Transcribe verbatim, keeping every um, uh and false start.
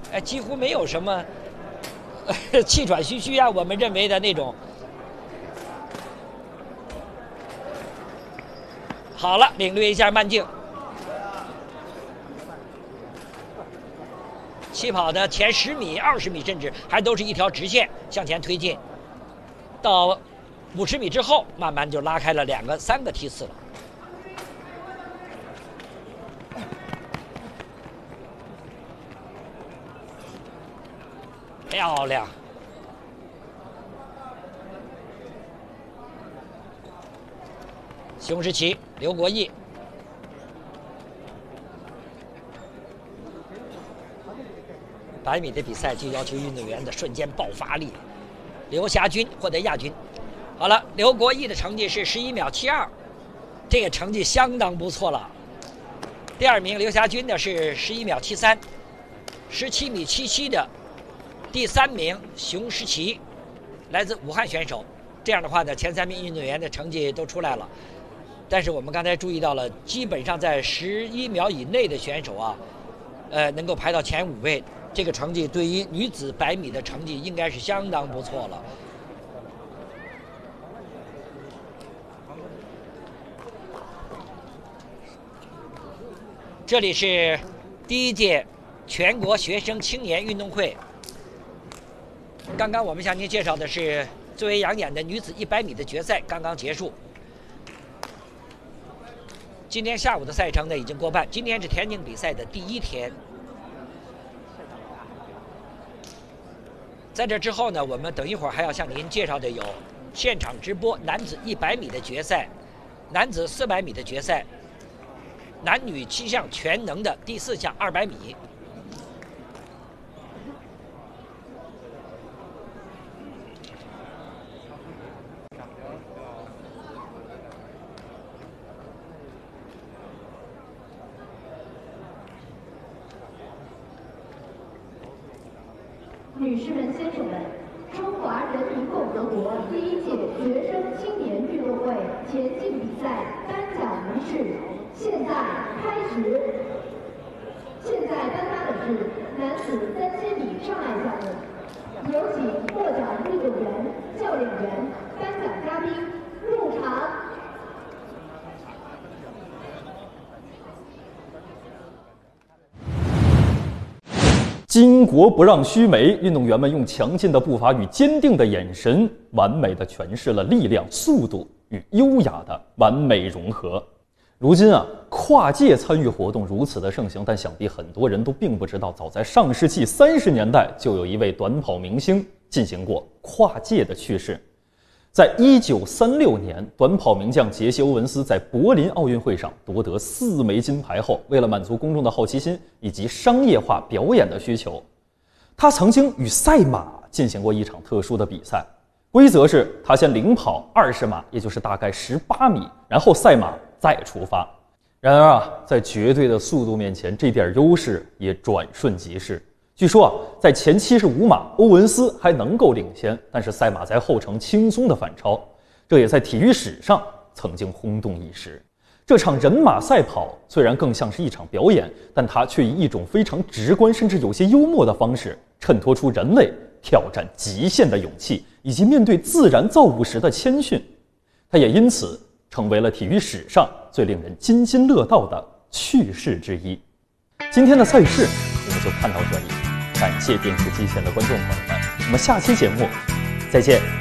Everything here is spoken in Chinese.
哎，几乎没有什么呃气喘吁吁啊，我们认为的那种。好了，领略一下慢镜。起跑的前十米、二十米，甚至还都是一条直线向前推进，到五十米之后，慢慢就拉开了两个、三个梯次了。漂亮！熊十七、刘国义。百米的比赛就要求运动员的瞬间爆发力。刘霞军获得亚军。好了，刘国义的成绩是十一秒七二，这个成绩相当不错了。第二名刘霞军的是十一秒七三，十七米七七的第三名熊十七，来自武汉选手。这样的话呢，前三名运动员的成绩都出来了。但是我们刚才注意到了，基本上在十一秒以内的选手啊，呃，能够排到前五位。这个成绩对于女子百米的成绩应该是相当不错了。这里是第一届全国学生青年运动会。刚刚我们向您介绍的是最为养眼的女子一百米的决赛刚刚结束。今天下午的赛程呢已经过半，今天是田径比赛的第一天。在这之后呢，我们等一会儿还要向您介绍的有现场直播男子一百米的决赛、男子四百米的决赛、男女七项全能的第四项二百米。 女士们、先生们，中华人民共和国第一届学生青年运动会田径比赛颁奖仪式现在开始。现在颁发的是男子三千米障碍项目，有请获奖运动员、教练员、颁奖嘉宾入场。 巾帼不让须眉，运动员们用强劲的步伐与坚定的眼神，完美地诠释了力量、速度与优雅的完美融合。如今啊，跨界参与活动如此的盛行，但想必很多人都并不知道，早在上世纪三十年代，就有一位短跑明星进行过跨界的趋势。在一九三六年，短跑名将杰西·欧文斯在柏林奥运会上夺得四枚金牌后，为了满足公众的好奇心以及商业化表演的需求，他曾经与赛马进行过一场特殊的比赛。规则是他先领跑二十码，也就是大概十八米，然后赛马再出发。然而啊，在绝对的速度面前，这点优势也转瞬即逝。据说啊，在前七十五码，欧文斯还能够领先，但是赛马在后程轻松的反超，这也在体育史上曾经轰动一时。这场人马赛跑虽然更像是一场表演，但它却以一种非常直观甚至有些幽默的方式，衬托出人类挑战极限的勇气，以及面对自然造物时的谦逊。它也因此成为了体育史上最令人津津乐道的趣事之一。今天的赛事我们就看到这里，感谢电视机前的观众朋友们，我们下期节目再见。